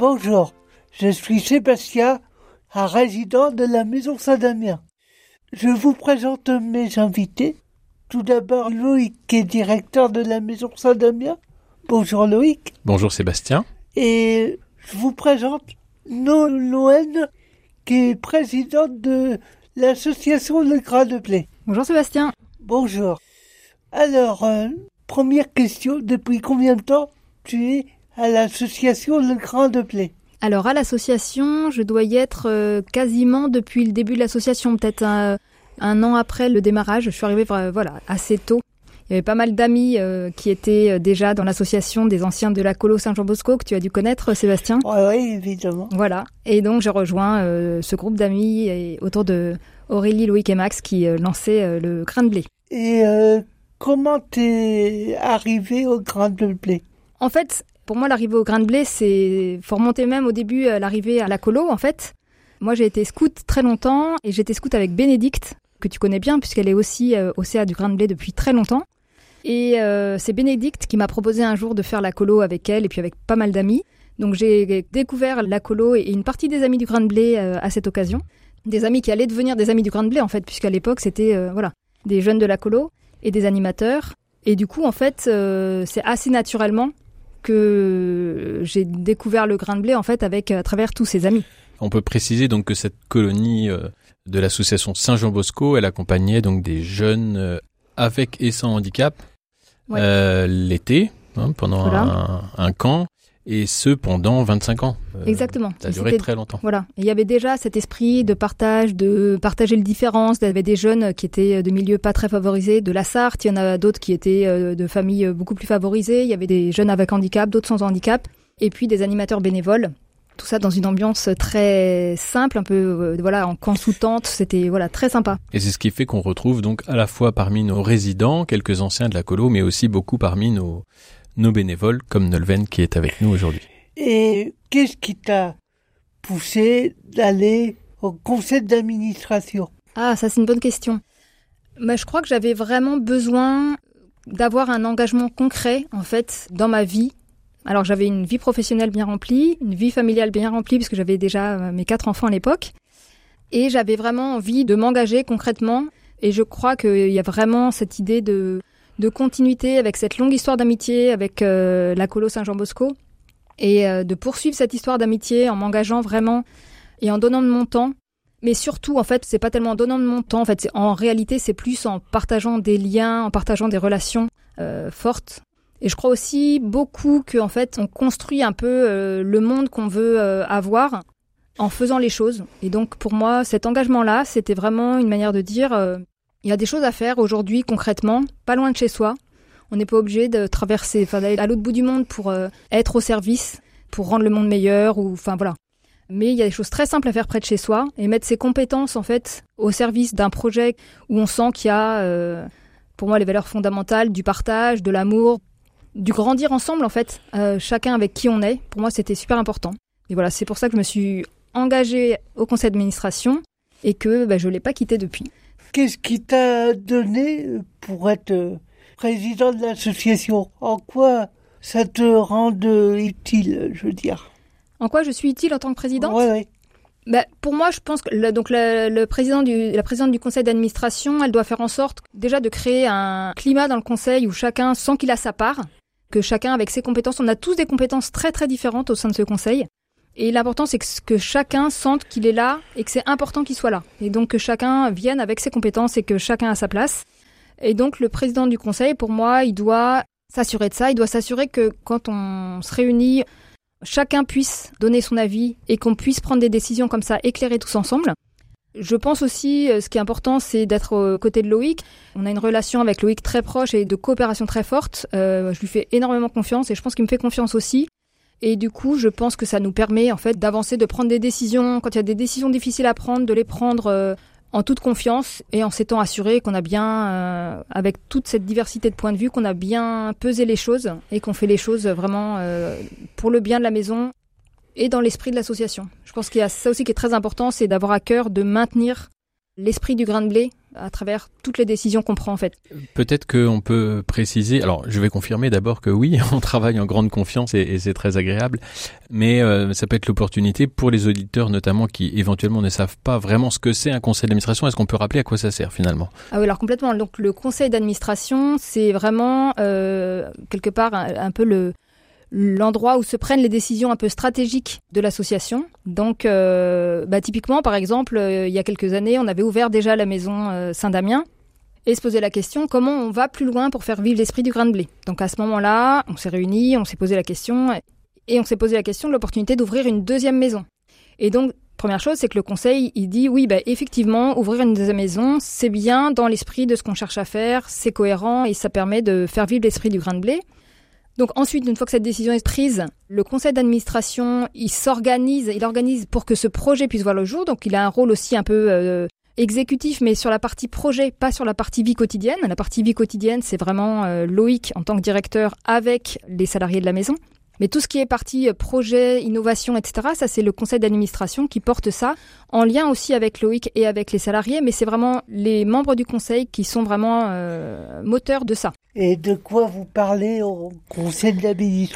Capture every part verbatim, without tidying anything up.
Bonjour, je suis Sébastien, un résident de la Maison Saint-Damien. Je vous présente mes invités. Tout d'abord, Loïc, qui est directeur de la Maison Saint-Damien. Bonjour Loïc. Bonjour Sébastien. Et je vous présente Nolwenn, qui est présidente de l'association Le Grain de Blé. Bonjour Sébastien. Bonjour. Alors, euh, première question, depuis combien de temps tu es à l'association Le Grain de Blé? Alors à l'association, je dois y être euh, quasiment depuis le début de l'association, peut-être un, un an après le démarrage. Je suis arrivée euh, voilà, assez tôt. Il y avait pas mal d'amis euh, qui étaient déjà dans l'association des anciens de la Colo Saint-Jean-Bosco, que tu as dû connaître, Sébastien. Oui, oui, évidemment. Voilà. Et donc, j'ai rejoint euh, ce groupe d'amis et, autour de Aurélie, Loïc et Max qui euh, lançaient euh, le grain de blé. Et euh, comment t'es arrivé au grain de blé? En fait, pour moi, l'arrivée au grain de blé, c'est... faut remonter même au début à l'arrivée à la Colo, en fait. Moi, j'ai été scout très longtemps et j'étais scout avec Bénédicte, que tu connais bien, puisqu'elle est aussi euh, au C A du grain de blé depuis très longtemps. Et euh, c'est Bénédicte qui m'a proposé un jour de faire la colo avec elle et puis avec pas mal d'amis. Donc j'ai découvert la colo et une partie des amis du grain de blé euh, à cette occasion. Des amis qui allaient devenir des amis du grain de blé en fait, puisqu'à l'époque c'était euh, voilà, des jeunes de la colo et des animateurs. Et du coup en fait euh, c'est assez naturellement que j'ai découvert le grain de blé en fait avec à travers tous ces amis. On peut préciser donc que cette colonie euh, de l'association Saint-Jean-Bosco, elle accompagnait donc des jeunes euh, avec et sans handicap. Ouais. Euh, l'été, hein, pendant voilà. un, un camp, et ce pendant vingt-cinq ans. Euh, Exactement. Ça a duré très longtemps. Voilà. Et il y avait déjà cet esprit de partage, de partager les différences. Il y avait des jeunes qui étaient de milieux pas très favorisés, de la Sarthe. Il y en a d'autres qui étaient de familles beaucoup plus favorisées. Il y avait des jeunes avec handicap, d'autres sans handicap. Et puis des animateurs bénévoles. Tout ça dans une ambiance très simple, un peu euh, voilà en camp sous tente, c'était voilà très sympa. Et c'est ce qui fait qu'on retrouve donc à la fois parmi nos résidents quelques anciens de la colo, mais aussi beaucoup parmi nos nos bénévoles comme Nolwenn qui est avec nous aujourd'hui. Et qu'est-ce qui t'a poussé d'aller au conseil d'administration? Ah, ça c'est une bonne question. Bah, je crois que j'avais vraiment besoin d'avoir un engagement concret en fait dans ma vie. Alors j'avais une vie professionnelle bien remplie, une vie familiale bien remplie parce que j'avais déjà euh, mes quatre enfants à l'époque. Et j'avais vraiment envie de m'engager concrètement. Et je crois qu'il y a vraiment cette idée de, de continuité avec cette longue histoire d'amitié avec euh, la Colo Saint-Jean-Bosco. Et euh, de poursuivre cette histoire d'amitié en m'engageant vraiment et en donnant de mon temps. Mais surtout, en fait, c'est pas tellement en donnant de mon temps. En fait, c'est, en réalité, c'est plus en partageant des liens, en partageant des relations euh, fortes. Et je crois aussi beaucoup qu'en fait, on construit un peu euh, le monde qu'on veut euh, avoir en faisant les choses. Et donc, pour moi, cet engagement-là, c'était vraiment une manière de dire euh, il y a des choses à faire aujourd'hui, concrètement, pas loin de chez soi. On n'est pas obligé de traverser, enfin, d'aller à l'autre bout du monde pour euh, être au service, pour rendre le monde meilleur, ou enfin voilà. Mais il y a des choses très simples à faire près de chez soi et mettre ses compétences, en fait, au service d'un projet où on sent qu'il y a, euh, pour moi, les valeurs fondamentales du partage, de l'amour, du grandir ensemble en fait, euh, chacun avec qui on est. Pour moi, c'était super important. Et voilà, c'est pour ça que je me suis engagée au conseil d'administration et que bah, je ne l'ai pas quitté depuis. Qu'est-ce qui t'a donné pour être président de l'association? En quoi ça te rend utile, je veux dire? En quoi je suis utile en tant que présidente? Oui, oui. Bah, pour moi, je pense que le, donc le, le président du, la présidente du conseil d'administration, elle doit faire en sorte déjà de créer un climat dans le conseil où chacun sent qu'il a sa part, que chacun avec ses compétences, on a tous des compétences très très différentes au sein de ce conseil. Et l'important, c'est que, que chacun sente qu'il est là et que c'est important qu'il soit là. Et donc que chacun vienne avec ses compétences et que chacun a sa place. Et donc le président du conseil, pour moi, il doit s'assurer de ça. Il doit s'assurer que quand on se réunit, chacun puisse donner son avis et qu'on puisse prendre des décisions comme ça, éclairées tous ensemble. Je pense aussi, ce qui est important, c'est d'être aux côtés de Loïc. On a une relation avec Loïc très proche et de coopération très forte. Euh, je lui fais énormément confiance et je pense qu'il me fait confiance aussi. Et du coup, je pense que ça nous permet en fait d'avancer, de prendre des décisions. Quand il y a des décisions difficiles à prendre, de les prendre euh, en toute confiance et en s'étant assuré qu'on a bien, euh, avec toute cette diversité de points de vue, qu'on a bien pesé les choses et qu'on fait les choses vraiment euh, pour le bien de la maison et dans l'esprit de l'association. Je pense qu'il y a ça aussi qui est très important, c'est d'avoir à cœur de maintenir l'esprit du grain de blé à travers toutes les décisions qu'on prend en fait. Peut-être qu'on peut préciser, alors je vais confirmer d'abord que oui, on travaille en grande confiance et, et c'est très agréable, mais euh, ça peut être l'opportunité pour les auditeurs notamment qui éventuellement ne savent pas vraiment ce que c'est un conseil d'administration. Est-ce qu'on peut rappeler à quoi ça sert finalement ? Ah oui, alors complètement. Donc le conseil d'administration, c'est vraiment euh, quelque part un, un peu le... l'endroit où se prennent les décisions un peu stratégiques de l'association. Donc, euh, bah, typiquement, par exemple, euh, il y a quelques années, on avait ouvert déjà la maison euh, Saint-Damien et se posait la question comment on va plus loin pour faire vivre l'esprit du grain de blé. Donc à ce moment-là, on s'est réunis, on s'est posé la question et on s'est posé la question de l'opportunité d'ouvrir une deuxième maison. Et donc, première chose, c'est que le conseil, il dit oui, bah, effectivement, ouvrir une deuxième maison, c'est bien dans l'esprit de ce qu'on cherche à faire, c'est cohérent et ça permet de faire vivre l'esprit du grain de blé. Donc ensuite, une fois que cette décision est prise, le conseil d'administration, il s'organise, il organise pour que ce projet puisse voir le jour. Donc il a un rôle aussi un peu euh, exécutif, mais sur la partie projet, pas sur la partie vie quotidienne. La partie vie quotidienne, c'est vraiment euh, Loïc en tant que directeur avec les salariés de la maison. Mais tout ce qui est partie euh, projet, innovation, et cetera, ça c'est le conseil d'administration qui porte ça, en lien aussi avec Loïc et avec les salariés. Mais c'est vraiment les membres du conseil qui sont vraiment euh, moteurs de ça. Et de quoi vous parlez au conseil d'administration ?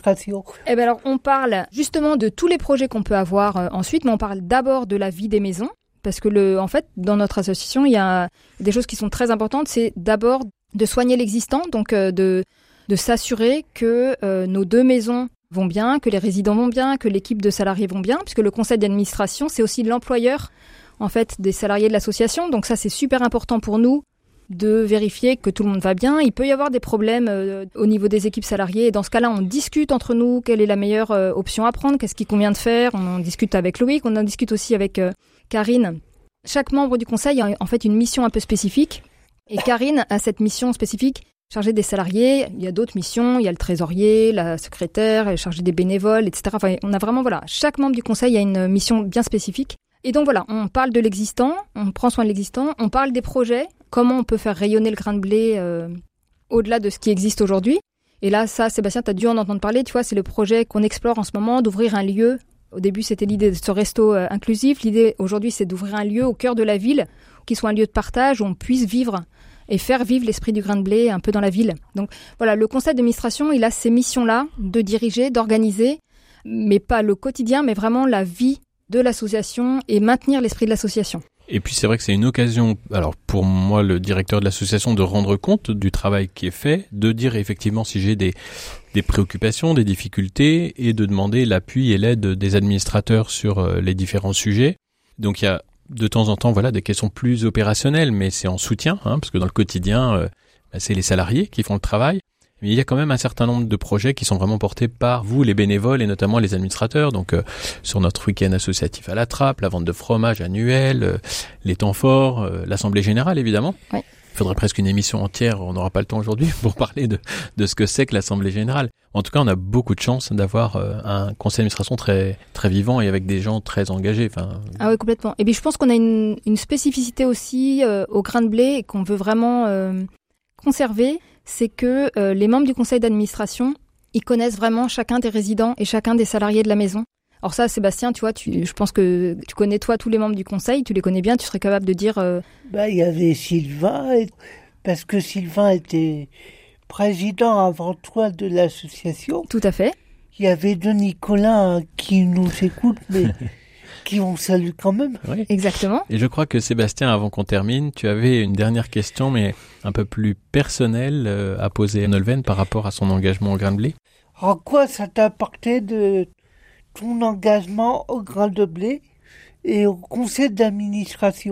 Eh bien alors, on parle justement de tous les projets qu'on peut avoir euh, ensuite, mais on parle d'abord de la vie des maisons, parce que le, en fait, dans notre association, il y a des choses qui sont très importantes. C'est d'abord de soigner l'existant, donc euh, de, de s'assurer que euh, nos deux maisons vont bien, que les résidents vont bien, que l'équipe de salariés vont bien, puisque le conseil d'administration, c'est aussi l'employeur en fait des salariés de l'association. Donc ça, c'est super important pour nous de vérifier que tout le monde va bien. Il peut y avoir des problèmes euh, au niveau des équipes salariées. Et dans ce cas-là, on discute entre nous quelle est la meilleure euh, option à prendre, qu'est-ce qu'il convient de faire. On en discute avec Loïc, on en discute aussi avec euh, Karine. Chaque membre du conseil a en fait une mission un peu spécifique. Et Karine a cette mission spécifique chargée des salariés. Il y a d'autres missions. Il y a le trésorier, la secrétaire, elle est chargée des bénévoles, et cetera. Enfin, on a vraiment, voilà, chaque membre du conseil a une mission bien spécifique. Et donc voilà, on parle de l'existant, on prend soin de l'existant, on parle des projets, comment on peut faire rayonner le grain de blé euh, au-delà de ce qui existe aujourd'hui. Et là, ça, Sébastien, tu as dû en entendre parler, tu vois, c'est le projet qu'on explore en ce moment, d'ouvrir un lieu. Au début, c'était l'idée de ce resto euh, inclusif. L'idée, aujourd'hui, c'est d'ouvrir un lieu au cœur de la ville, qui soit un lieu de partage, où on puisse vivre et faire vivre l'esprit du grain de blé un peu dans la ville. Donc voilà, le conseil d'administration, il a ces missions-là de diriger, d'organiser, mais pas le quotidien, mais vraiment la vie de l'association et maintenir l'esprit de l'association. Et puis c'est vrai que c'est une occasion, alors pour moi le directeur de l'association, de rendre compte du travail qui est fait, de dire effectivement si j'ai des, des préoccupations, des difficultés et de demander l'appui et l'aide des administrateurs sur euh, les différents sujets. Donc il y a de temps en temps voilà des questions plus opérationnelles, mais c'est en soutien, hein, parce que dans le quotidien, euh, bah, c'est les salariés qui font le travail. Mais il y a quand même un certain nombre de projets qui sont vraiment portés par vous, les bénévoles, et notamment les administrateurs. Donc, euh, sur notre week-end associatif à la Trappe, la vente de fromage annuelle, euh, les temps forts, euh, l'Assemblée Générale, évidemment. Oui. Il faudrait presque une émission entière, on n'aura pas le temps aujourd'hui, pour parler de, de ce que c'est que l'Assemblée Générale. En tout cas, on a beaucoup de chance d'avoir euh, un conseil d'administration très, très vivant et avec des gens très engagés. Enfin, ah oui, complètement. Et puis, je pense qu'on a une, une spécificité aussi euh, au grain de blé et qu'on veut vraiment euh, conserver. C'est que euh, les membres du conseil d'administration, ils connaissent vraiment chacun des résidents et chacun des salariés de la maison. Alors ça, Sébastien, tu vois, tu, je pense que tu connais toi tous les membres du conseil, tu les connais bien, tu serais capable de dire... Euh... Bah, il y avait Sylvain, et... parce que Sylvain était président avant toi de l'association. Tout à fait. Il y avait Denis Collin qui nous écoute, mais... qui on salue quand même. Oui. Exactement. Et je crois que Sébastien, avant qu'on termine, tu avais une dernière question, mais un peu plus personnelle euh, à poser à Nolwenn par rapport à son engagement au grain de blé. En quoi ça t'a apporté de ton engagement au grain de blé et au conseil d'administration ?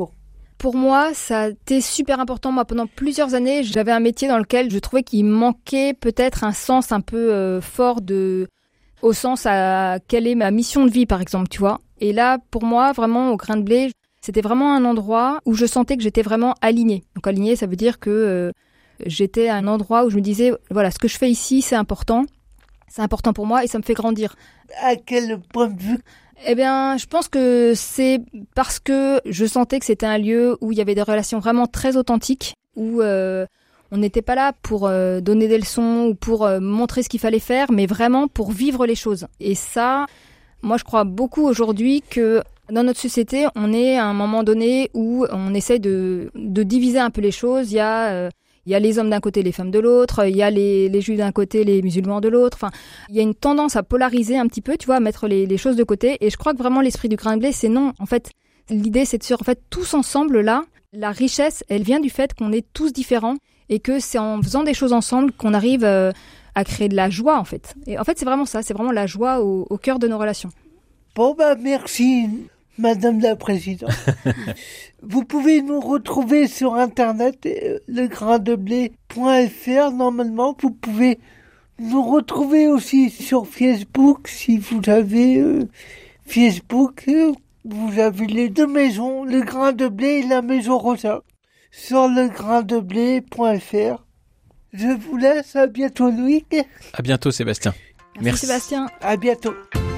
Pour moi, ça a été super important. Moi, pendant plusieurs années, j'avais un métier dans lequel je trouvais qu'il manquait peut-être un sens un peu euh, fort de... au sens à quelle est ma mission de vie, par exemple, tu vois. Et là, pour moi, vraiment, au grain de blé, c'était vraiment un endroit où je sentais que j'étais vraiment alignée. Donc alignée, ça veut dire que euh, j'étais à un endroit où je me disais, voilà, ce que je fais ici, c'est important. C'est important pour moi et ça me fait grandir. À quel point de vue ? Eh bien, je pense que c'est parce que je sentais que c'était un lieu où il y avait des relations vraiment très authentiques, où... Euh, on n'était pas là pour euh, donner des leçons ou pour euh, montrer ce qu'il fallait faire, mais vraiment pour vivre les choses. Et ça, moi je crois beaucoup aujourd'hui que Dans notre société, on est à un moment donné où on essaye de, de diviser un peu les choses. Il y a, euh, il y a les hommes d'un côté, les femmes de l'autre. Il y a les, les juifs d'un côté, les musulmans de l'autre. Enfin, il y a une tendance à polariser un petit peu, tu vois, à mettre les, les choses de côté. Et je crois que vraiment l'esprit du grain de blé, c'est non. En fait, l'idée, c'est de se dire, en fait, tous ensemble, là, la richesse, elle vient du fait qu'on est tous différents et que c'est en faisant des choses ensemble qu'on arrive euh, à créer de la joie, en fait. Et en fait, c'est vraiment ça. C'est vraiment la joie au, au cœur de nos relations. Bon, bah, merci, Madame la Présidente. Vous pouvez nous retrouver sur Internet, euh, le grain de blé point f r. Normalement, vous pouvez nous retrouver aussi sur Facebook, si vous avez euh, Facebook. Euh, vous avez les deux maisons, le grain de blé et la maison Rosa, sur le grain de blé point f r. Je vous laisse, à bientôt Loïc. À bientôt Sébastien. Merci, Merci. Sébastien. À bientôt.